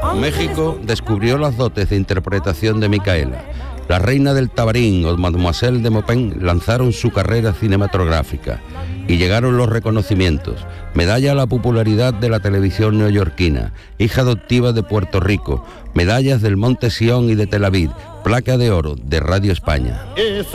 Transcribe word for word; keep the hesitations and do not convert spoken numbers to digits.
México descubrió las dotes de interpretación de Micaela. La reina del Tabarín o Mademoiselle de Maupin lanzaron su carrera cinematográfica y llegaron los reconocimientos. Medalla a la popularidad de la televisión neoyorquina, hija adoptiva de Puerto Rico, medallas del Monte Sión y de Tel Aviv, placa de oro de Radio España.